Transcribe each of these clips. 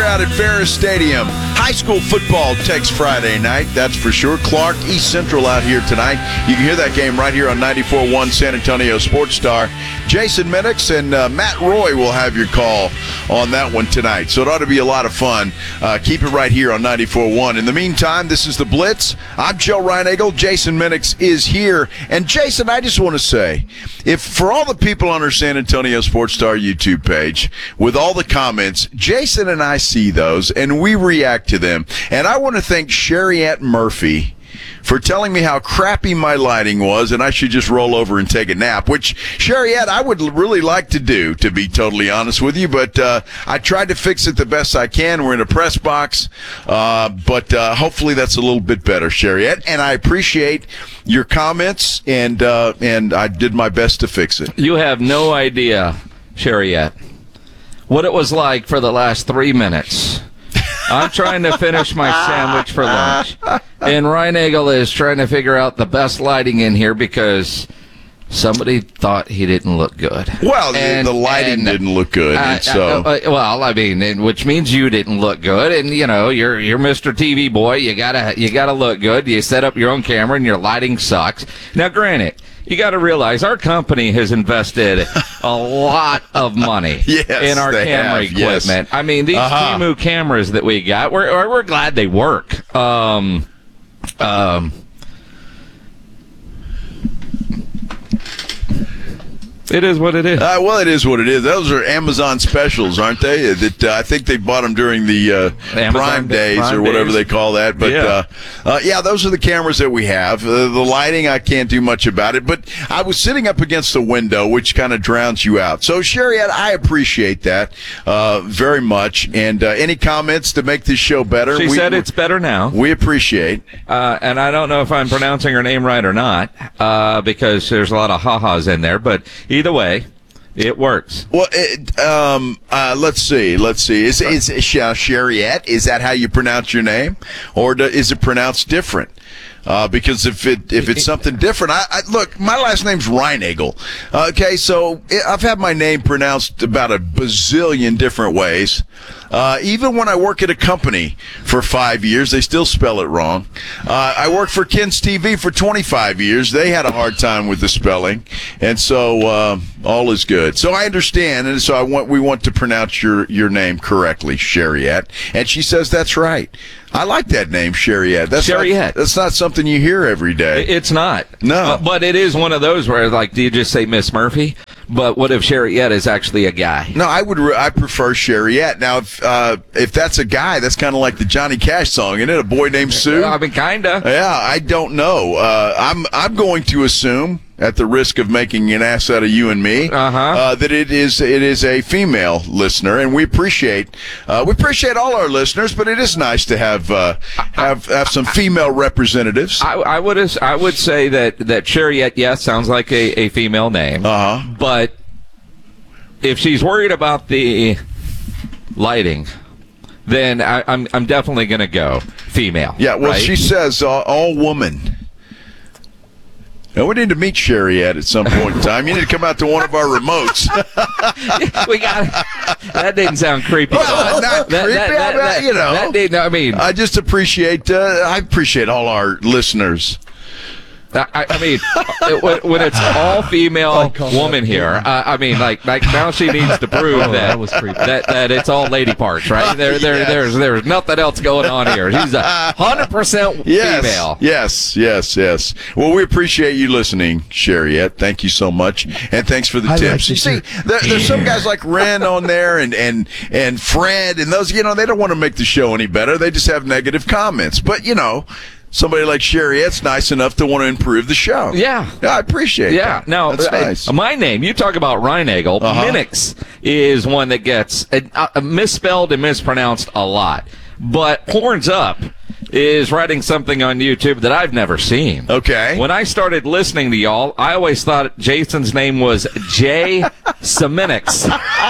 out at Ferris Stadium. High school football takes Friday night, that's for sure. Clark, East Central out here tonight. You can hear that game right here on 94.1 San Antonio Sports Star. Jason Minix and Matt Roy will have your call on that one tonight. So it ought to be a lot of fun. Keep it right here on 94.1. In the meantime, this is The Blitz. I'm Joe Reinagel. Jason Minix is here. And Jason, I just want to say, if for all the people on our San Antonio Sports Star YouTube page, with all the comments, Jason and I see those, and we react to them. And I want to thank Sherriette Murphy for telling me how crappy my lighting was and I should just roll over and take a nap, which, Sherriette, I would really like to do, to be totally honest with you, but I tried to fix it the best I can. We're in a press box, but hopefully that's a little bit better, Sherriette, and I appreciate your comments, and I did my best to fix it. You have no idea, Sherriette, what it was like for the last 3 minutes. I'm trying to finish my sandwich for lunch, and Reinagel is trying to figure out the best lighting in here because somebody thought he didn't look good. Well, the lighting didn't look good, which means you didn't look good, and you know you're Mr. TV boy. You gotta look good. You set up your own camera, and your lighting sucks. Now, granted, you got to realize our company has invested a lot of money in our camera equipment. Yes. I mean, these Temu cameras that we got, we're glad they work. It is what it is. Well, it is what it is. Those are Amazon specials, aren't they? That I think they bought them during the Prime Days or whatever they call that. But yeah, those are the cameras that we have. The lighting, I can't do much about it. But I was sitting up against the window, which kind of drowns you out. So, Sherriette, I appreciate that very much. And any comments to make this show better? She said it's better now. We appreciate. And I don't know if I'm pronouncing her name right or not because there's a lot of ha-has in there. But either way, it works. Well, let's see. Is Sherriette? Is that how you pronounce your name, or is it pronounced different? Because if it's something different, I look, my last name's Reinagel. Okay, so I've had my name pronounced about a bazillion different ways. Even when I work at a company for 5 years, they still spell it wrong. I worked for Ken's TV for 25 years. They had a hard time with the spelling, and so all is good. So I understand, and so we want to pronounce your name correctly, Sherriette. And she says that's right. I like that name, Sherriette. Sherriette. That's not something you hear every day. It's not. No. But it is one of those where, like, do you just say Miss Murphy? But what if Sherriette is actually a guy? No, I prefer Sherriette. Now, if that's a guy, that's kind of like the Johnny Cash song, isn't it? A boy named Sue? I mean, kinda. Yeah, I don't know. I'm going to assume, at the risk of making an ass out of you and me, that it is a female listener, and we appreciate all our listeners, but it is nice to have some female representatives. I would say that Sherriette, yes, sounds like a female name, but if she's worried about the lighting, then I'm definitely going to go female. Yeah, well, right? She says all woman. Now, we need to meet Sherriette at some point in time. You need to come out to one of our remotes. That didn't sound creepy. Well, not creepy. I just appreciate all our listeners. I mean, when it's all female woman here, I mean, like now she needs to prove that it's all lady parts, right? There's nothing else going on here. She's 100% female. Yes. Well, we appreciate you listening, Sherriette. Thank you so much, and thanks for the tips. You see, there's some guys like Ren on there, and Fred, and those, they don't want to make the show any better. They just have negative comments, but somebody like Sherriette's nice enough to want to improve the show. Yeah. I appreciate that. Now, that's nice. My name, you talk about Reinagel. Minix is one that gets misspelled and mispronounced a lot. But Horns Up is writing something on YouTube that I've never seen. Okay. When I started listening to y'all, I always thought Jason's name was Jay Seminix.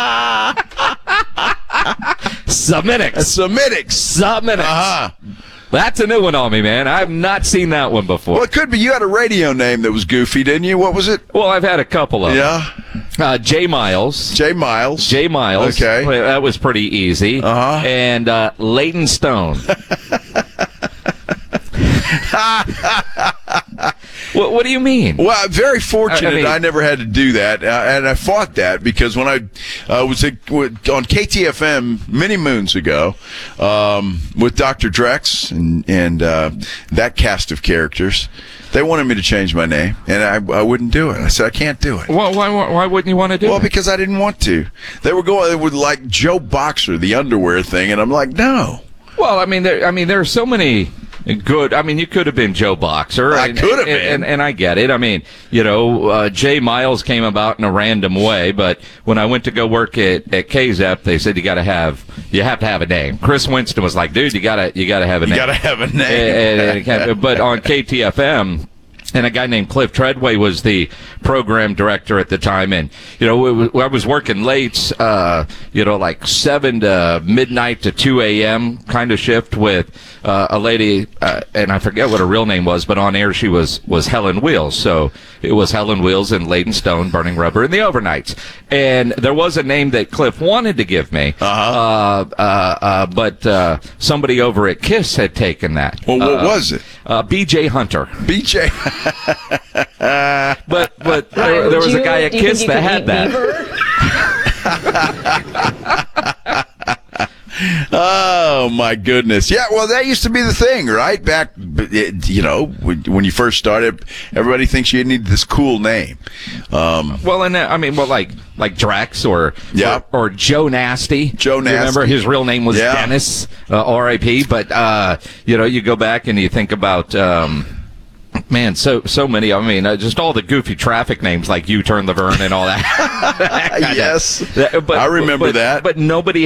Seminix. That's a new one on me, man. I've not seen that one before. Well, it could be. You had a radio name that was goofy, didn't you? What was it? Well, I've had a couple of them. Yeah. Jay Miles. Jay Miles. Jay Miles. Okay. Well, that was pretty easy. Uh-huh. And Leighton Stone. What do you mean? Well, I'm very fortunate. I mean, I never had to do that, and I fought that because when I was on KTFM many moons ago with Dr. Drex and that cast of characters, they wanted me to change my name, and I wouldn't do it. I said I can't do it. Well, why wouldn't you want to do it? Well, because I didn't want to. They were going with like Joe Boxer, the underwear thing, and I'm like, no. Well, there are so many good. I mean, you could have been Joe Boxer. I could have been. And I get it. I mean, Jay Miles came about in a random way, but when I went to go work at KZEP, they said you have to have a name. Chris Winston was like, dude, you gotta have a name. You gotta have a name. But on KTFM, and a guy named Cliff Treadway was the program director at the time. And, I was working late, like 7 to midnight to 2 a.m. kind of shift with a lady, and I forget what her real name was, but on air she was Helen Wheels. So it was Helen Wheels and Leighton Stone, Burning Rubber, in the overnights. And there was a name that Cliff wanted to give me, but somebody over at KISS had taken that. Well, what was it? B.J. Hunter. B.J. But there was a guy at KISS that had that. Oh, my goodness. Yeah, well, that used to be the thing, right? Back, when you first started, everybody thinks you need this cool name. Like Drex or Joe Nasty. Joe Nasty. Remember, his real name was Dennis, R.I.P. But, you go back and you think about... Man, so many. I mean, just all the goofy traffic names like U-Turn Laverne and all that. Yes, I remember that. But nobody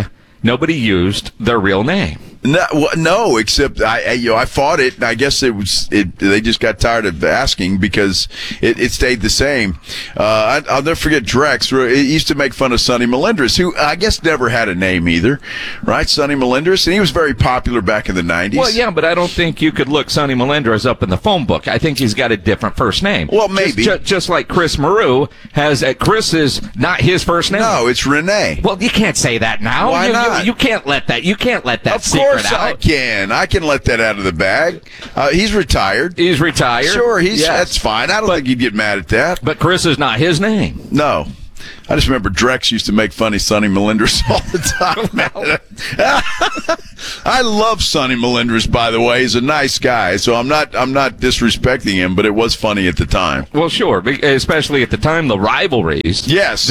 used their real name. No, except I fought it. And I guess they just got tired of asking because it stayed the same. I'll never forget Drex. He used to make fun of Sonny Melendres, who I guess never had a name either, right? Sonny Melendres, and he was very popular back in the 90s. Well, yeah, but I don't think you could look Sonny Melendres up in the phone book. I think he's got a different first name. Well, maybe just like Chris Maru has. Chris is not his first name. No, it's Renee. Well, you can't say that now. Why not? You can't let that. You can't let that secret out. Of course I can. I can let that out of the bag. He's retired. He's retired. Sure, that's fine. I don't think he'd get mad at that. But Chris is not his name. No. I just remember Drex used to make fun of Sonny Melendres all the time. I love Sonny Melendres, by the way. He's a nice guy, so I'm not disrespecting him, but it was funny at the time. Well, sure, especially at the time, the rivalries. Yes.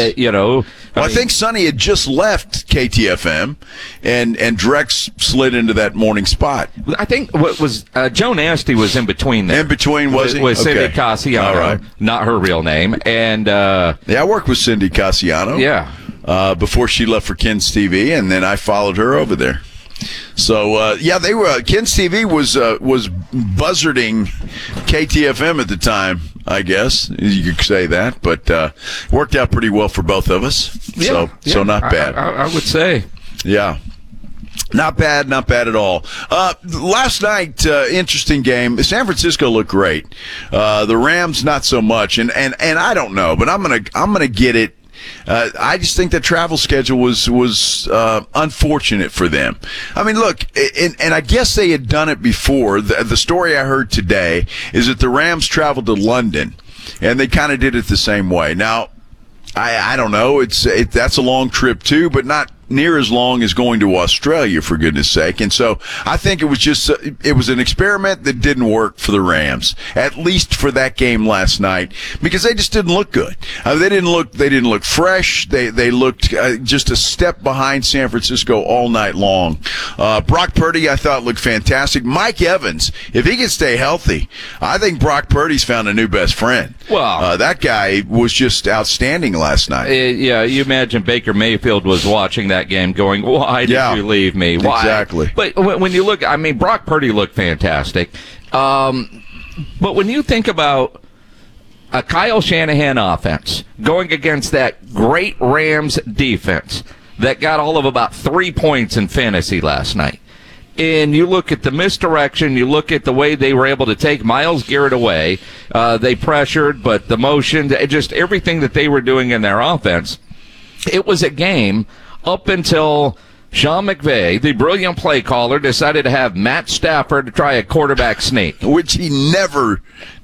I think Sonny had just left KTFM, and Drex slid into that morning spot. I think what was Joe Nasty was in between there. In between, was he? With Cindy Cassiano, all right. Not her real name. And I worked with Cindy Cassiano. Yeah. Before she left for Ken's TV, and then I followed her over there. So they were. Ken's TV was buzzarding KTFM at the time, I guess you could say that, but worked out pretty well for both of us. So not bad. I would say. Yeah. Not bad at all. Last night, interesting game. San Francisco looked great. The Rams, not so much. And I don't know, but I'm gonna get it. I just think the travel schedule was unfortunate for them. I mean, look, and I guess they had done it before. The story I heard today is that the Rams traveled to London, and they kind of did it the same way. Now, I don't know. That's a long trip too, but not near as long as going to Australia, for goodness sake. And so I think it was an experiment that didn't work for the Rams, at least for that game last night, because they just didn't look good. They didn't look fresh. They looked just a step behind San Francisco all night long. Brock Purdy, I thought, looked fantastic. Mike Evans, if he can stay healthy, I think Brock Purdy's found a new best friend. Well, that guy was just outstanding last night. You imagine Baker Mayfield was watching that game going, why did you leave me? Why? Exactly. But when you look, I mean, Brock Purdy looked fantastic. But when you think about a Kyle Shanahan offense going against that great Rams defense that got all of about 3 points in fantasy last night, And you look at the misdirection, you look at the way they were able to take Myles Garrett away. They pressured, but the motion, just everything that they were doing in their offense. It was a game up until Sean McVay, the brilliant play caller, decided to have Matt Stafford try a quarterback sneak. Which he never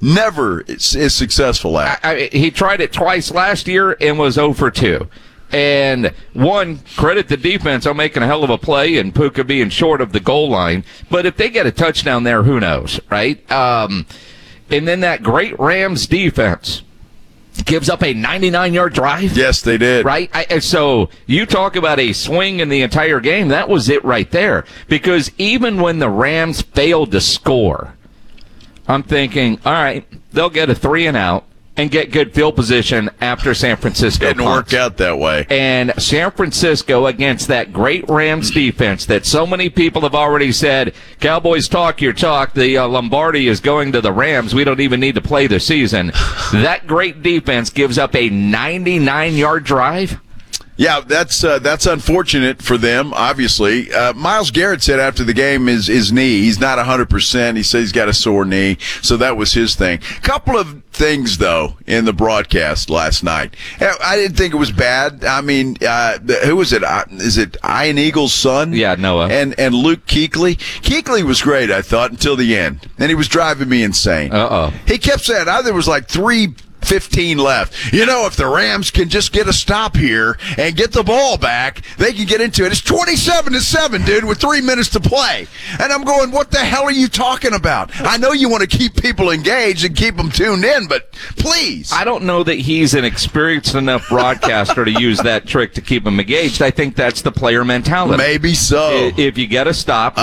is successful at. He tried it twice last year and was 0 for 2. And one, credit the defense on making a hell of a play and Puka being short of the goal line. But if they get a touchdown there, who knows, right? And then that great Rams defense gives up a 99-yard drive. Yes, they did. Right? So you talk about a swing in the entire game. That was it right there. Because even when the Rams failed to score, I'm thinking, all right, they'll get a 3-and-out and get good field position after San Francisco. Didn't work out that way. And San Francisco against that great Rams defense that so many people have already said, Cowboys talk your talk, the Lombardi is going to the Rams, we don't even need to play the season. That great defense gives up a 99-yard drive. Yeah, that's unfortunate for them, obviously. Myles Garrett said after the game his knee, he's not 100%. He said he's got a sore knee, so that was his thing. Couple of things, though, in the broadcast last night. I didn't think it was bad. I mean, who was it? Is it Ian Eagle's son? Yeah, Noah. And Luke Kuechly. Kuechly was great, I thought, until the end. And he was driving me insane. Uh-oh. He kept saying, there was like 3:15 left. You know, if the Rams can just get a stop here and get the ball back, they can get into it. It's 27-7, dude, with 3 minutes to play. And I'm going, what the hell are you talking about? I know you want to keep people engaged and keep them tuned in, but please. I don't know that he's an experienced enough broadcaster to use that trick to keep them engaged. I think that's the player mentality. Maybe so. If you get a stop,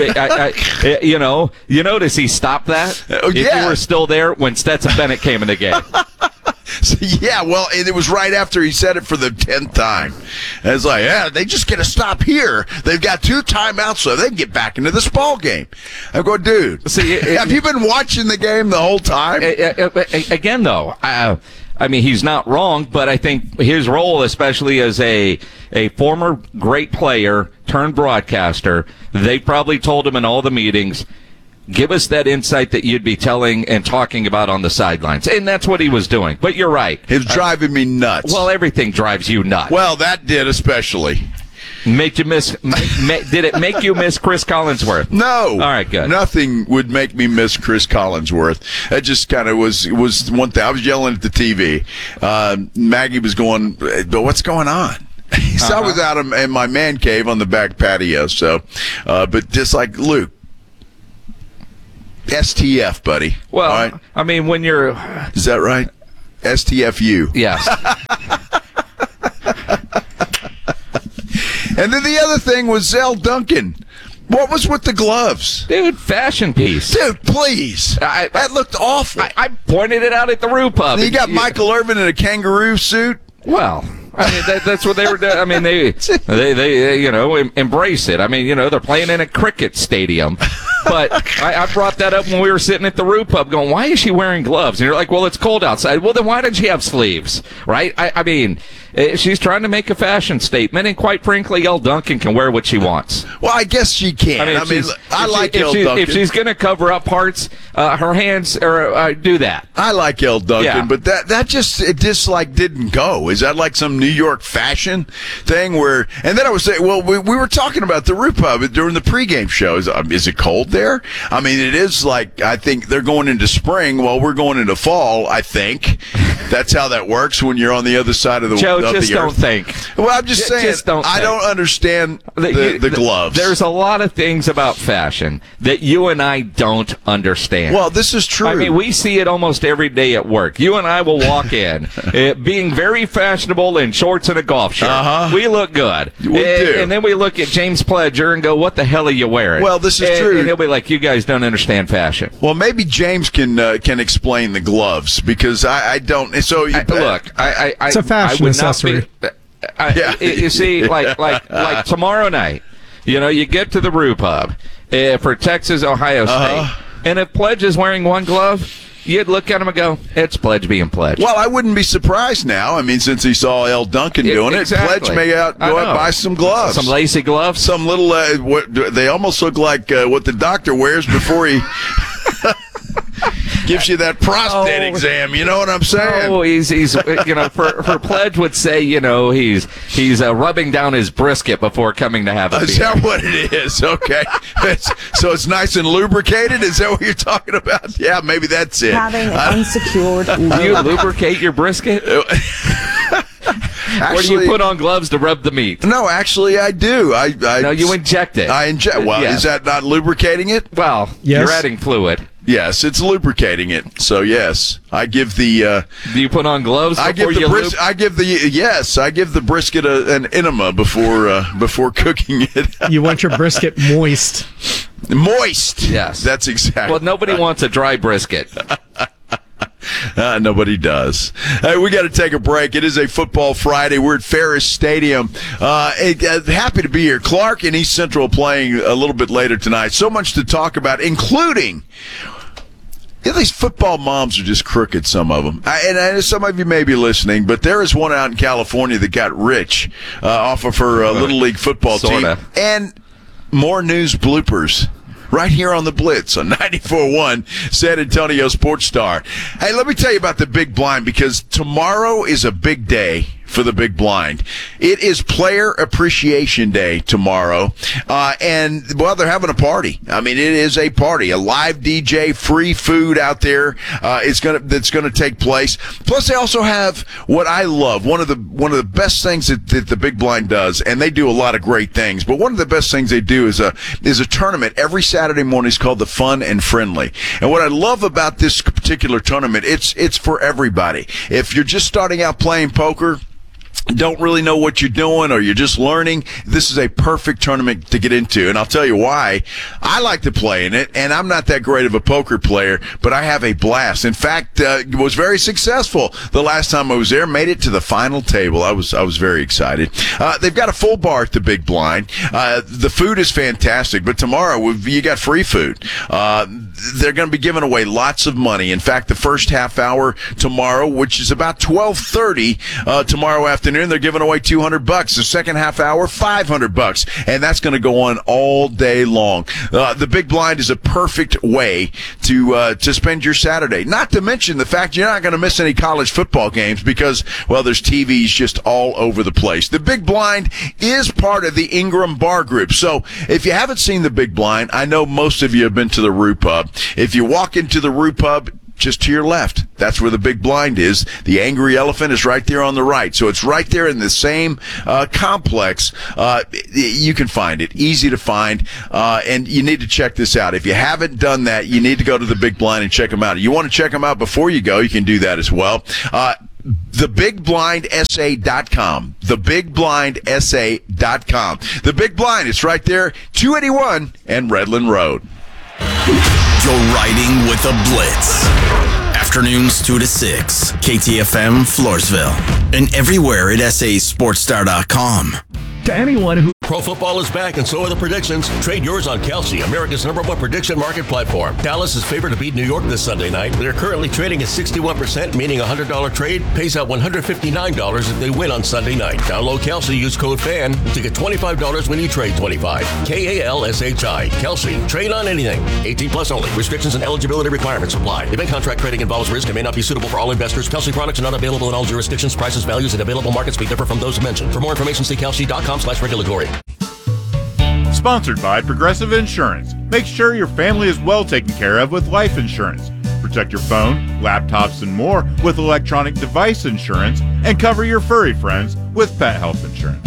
you notice he stopped that? If you were still there when Stetson Bennett came in the game. So, yeah, well, and it was right after he said it for the 10th time. And it's like, yeah, they just get a stop here. They've got 2 timeouts, so they can get back into this ball game. I go, dude, have you been watching the game the whole time? Again, though, I mean, he's not wrong, but I think his role, especially as a former great player turned broadcaster, they probably told him in all the meetings, give us that insight that you'd be telling and talking about on the sidelines. And that's what he was doing. But you're right. It was driving me nuts. Well, everything drives you nuts. Well, that did especially. Did it make you miss Chris Collinsworth? No. All right, good. Nothing would make me miss Chris Collinsworth. That just kind of was one thing. I was yelling at the TV. Maggie was going, what's going on? So I was out in my man cave on the back patio. So, but just like Luke. STF, buddy. Well, right? I mean, when you're... Is that right? STFU. Yes. And then the other thing was Zell Duncan. What was with the gloves? Dude, fashion piece. Dude, please. That looked awful. I pointed it out at the Roo Pub. You got Michael Irvin in a kangaroo suit? Well... I mean, that's what they were doing. I mean, they embrace it. I mean, they're playing in a cricket stadium. But I brought that up when we were sitting at the Roo Pub going, why is she wearing gloves? And you're like, well, it's cold outside. Well, then why didn't she have sleeves? Right? I mean, she's trying to make a fashion statement, and quite frankly, Elle Duncan can wear what she wants. Well, I guess she can. I like Elle Duncan. If she's going to cover up parts, her hands, or do that. I like Elle Duncan, but that just didn't go. Is that like some New York fashion thing where? And then I was saying, well, we were talking about the Roo Pub during the pregame show. Is it cold there? I mean, it is like, I think they're going into spring while we're going into fall. I think that's how that works when you're on the other side of the Joe, of just the don't earth. think. Well, I'm just saying. I don't understand the gloves. There's a lot of things about fashion that you and I don't understand. Well, this is true. I mean, we see it almost every day at work. You and I will walk in being very fashionable in shorts and a golf shirt. We look good. We do. And then we look at James Pledger and go, what the hell are you wearing? Well, this is true. And he'll be like, you guys don't understand fashion. Well, maybe James can explain the gloves because I don't. So look, it's a fashion accessory. You see, like tomorrow night, you get to the Roo Pub for Texas, Ohio State, and if Pledge is wearing one glove, You'd look at him and go, it's Pledge being Pledge. Well, I wouldn't be surprised now. I mean, since he saw L. Duncan doing exactly. it, Pledge may go out and buy some gloves. Some lacy gloves. Some little, they almost look like what the doctor wears before he gives you that prostate exam. You know what I'm saying? Oh, he's for Pledge would say, he's rubbing down his brisket before coming to have a beer. Is that what it is? Okay. So it's nice and lubricated? Is that what you're talking about? Yeah, maybe that's it. Having an unsecured... Do you lubricate your brisket? Or do you put on gloves to rub the meat? No, actually, I do. No, you inject it. I inject. Well, yes. Is that not lubricating it? Well, yes. You're adding fluid. Yes, it's lubricating it. So yes, I give the. Do you put on gloves? I give the brisket an enema before cooking it. You want your brisket moist. Moist. Yes, that's exactly. Well, nobody wants a dry brisket. Nobody does. Hey, we got to take a break. It is a Football Friday. We're at Ferris Stadium. Happy to be here. Clark and East Central playing a little bit later tonight. So much to talk about, including... these football moms are just crooked, some of them. And some of you may be listening, but there is one out in California that got rich off of her Little League football team. And more news bloopers right here on the Blitz on 94.1 San Antonio Sports Star. Hey, let me tell you about the Big Blind, because tomorrow is a big day for the Big Blind. It is Player Appreciation Day tomorrow, and they're having a party. I mean, it is a party, a live DJ, free food out there. That's gonna take place. Plus, they also have what I love, one of the best things that the Big Blind does, and they do a lot of great things. But one of the best things they do is a tournament every Saturday morning. It's called the Fun and Friendly. And what I love about this particular tournament, it's for everybody. If you're just starting out playing poker, don't really know what you're doing, or you're just learning, this is a perfect tournament to get into. And I'll tell you why. I like to play in it, and I'm not that great of a poker player, but I have a blast. In fact, was very successful the last time I was there. Made it to the final table. I was very excited. They've got a full bar at the Big Blind. The food is fantastic, but tomorrow you got free food. They're going to be giving away lots of money. In fact, the first half hour tomorrow, which is about 12:30 tomorrow afternoon, they're giving away $200. The second half hour, $500, and that's going to go on all day long. The Big Blind is a perfect way to spend your Saturday. Not to mention the fact you're not going to miss any college football games because, well, there's TVs just all over the place. The Big Blind is part of the Ingram Bar Group. So if you haven't seen the Big Blind, I know most of you have been to the Roo Pub. If you walk into the Roo Pub, just to your left, that's where the Big Blind is. The Angry Elephant is right there on the right. So it's right there in the same complex. You can find it. Easy to find. And you need to check this out. If you haven't done that, you need to go to the Big Blind and check them out. You want to check them out before you go, you can do that as well. TheBigBlindSA.com. TheBigBlindSA.com. The Big Blind is right there, 281 and Redland Road. You're riding with the Blitz. Afternoons 2 to 6. KTFM Floresville. And everywhere at SASportsStar.com. To anyone who... Pro football is back, and so are the predictions. Trade yours on Kelsey, America's #1 prediction market platform. Dallas is favored to beat New York this Sunday night. They're currently trading at 61%, meaning a $100 trade pays out $159 if they win on Sunday night. Download Kelsey, use code FAN to get $25 when you trade 25. KALSHI. Kelsey. Trade on anything. 18 plus only. Restrictions and eligibility requirements apply. Event contract trading involves risk and may not be suitable for all investors. Kelsey products are not available in all jurisdictions. Prices, values, and available markets may differ from those mentioned. For more information, see kelsey.com/regulatory. Sponsored by Progressive Insurance. Make sure your family is well taken care of with life insurance. Protect your phone, laptops, and more with electronic device insurance, and cover your furry friends with pet health insurance.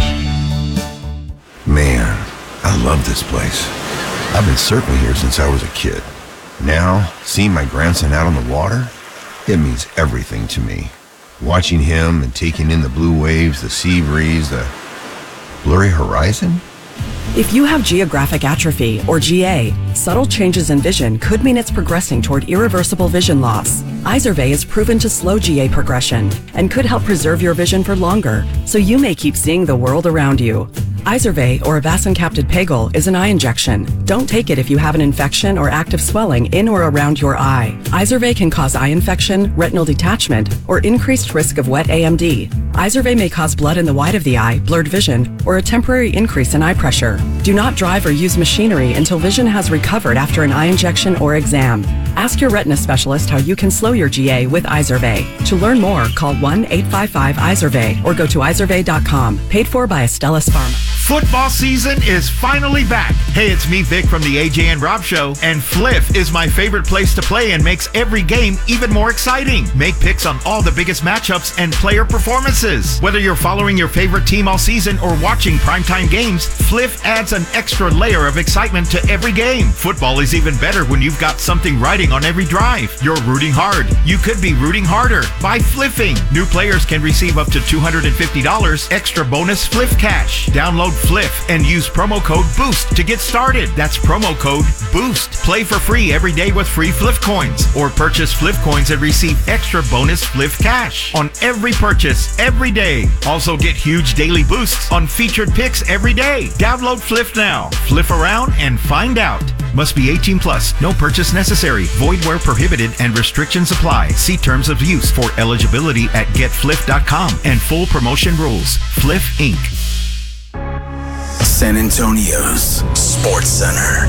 Man, I love this place. I've been surfing here since I was a kid. Now, seeing my grandson out on the water, it means everything to me. Watching him and taking in the blue waves, the sea breeze, the blurry horizon. If you have geographic atrophy, or GA, subtle changes in vision could mean it's progressing toward irreversible vision loss. Izervay is proven to slow GA progression and could help preserve your vision for longer, so you may keep seeing the world around you. Izervay, or avacincaptad pagel, is an eye injection. Don't take it if you have an infection or active swelling in or around your eye. Izervay can cause eye infection, retinal detachment, or increased risk of wet AMD. Izervay may cause blood in the white of the eye, blurred vision, or a temporary increase in eye pressure. Do not drive or use machinery until vision has recovered after an eye injection or exam. Ask your retina specialist how you can slow your GA with Izervay. To learn more, call 1-855-IZERVAY or go to izervay.com. Paid for by Astellas Pharma. Football season is finally back. Hey, it's me, Vic, from the AJ and Rob Show, and Fliff is my favorite place to play and makes every game even more exciting. Make picks on all the biggest matchups and player performances. Whether you're following your favorite team all season or watching primetime games, Fliff adds an extra layer of excitement to every game. Football is even better when you've got something riding on every drive. You're rooting hard. You could be rooting harder by fliffing. New players can receive up to $250 extra bonus Fliff cash. Download Fliff and use promo code BOOST to get started. That's promo code BOOST. Play for free every day with free Fliff coins, or purchase Fliff coins and receive extra bonus Fliff cash on every purchase every day. Also get huge daily boosts on featured picks every day. Download Fliff now. Fliff around and find out. Must be 18 plus. No purchase necessary. Void where prohibited and restrictions apply. See terms of use for eligibility at getfliff.com and full promotion rules. Fliff Inc. San Antonio's Sports Center.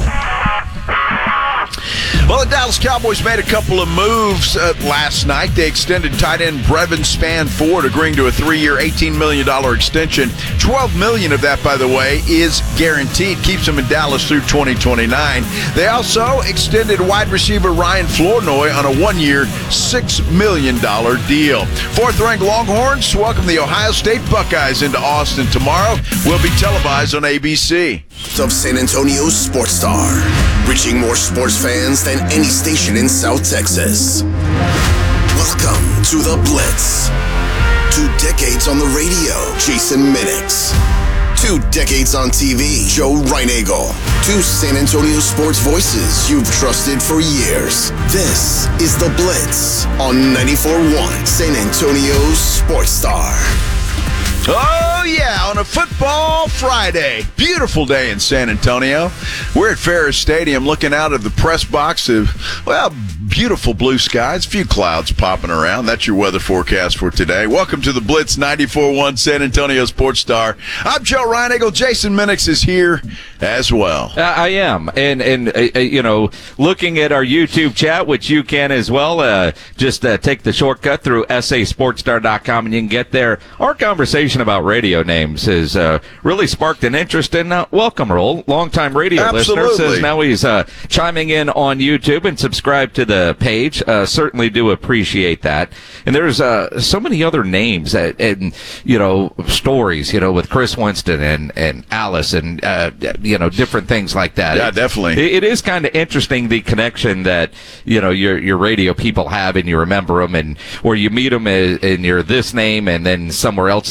Well, the Dallas Cowboys made a couple of moves last night. They extended tight end Brevin Spann-Ford, agreeing to a 3-year, $18 million extension. $12 million of that, by the way, is guaranteed. Keeps him in Dallas through 2029. They also extended wide receiver Ryan Flournoy on a 1-year, $6 million deal. Fourth-ranked Longhorns welcome the Ohio State Buckeyes into Austin tomorrow. Will be televised on ABC. Of San Antonio's Sports Star, reaching more sports fans than any station in South Texas. Welcome to The Blitz. 2 decades on the radio, Jason Minix. 2 decades on TV, Joe Reinagel. 2 San Antonio sports voices you've trusted for years. This is The Blitz on 94.1 San Antonio's Sports Star. Oh, yeah, on a football Friday. Beautiful day in San Antonio. We're at Ferris Stadium looking out of the press box of, well, beautiful blue skies, a few clouds popping around. That's your weather forecast for today. Welcome to the Blitz 94.1 San Antonio Sports Star. I'm Joe Reinagel. Jason Minix is here as well. I am. And you know, looking at our YouTube chat, which you can as well, just take the shortcut through sasportstar.com and you can get there. Our conversation about radio names has really sparked an interest in Welcome Roll, longtime radio listener, says now he's chiming in on YouTube and subscribe to the page. Certainly do appreciate that. And there's so many other names and you know, stories, you know, with Chris Winston and Alice and you know, different things like that. Yeah, definitely. It is kind of interesting, the connection that, you know, your radio people have, and you remember them, and where you meet them and you're this name and then somewhere else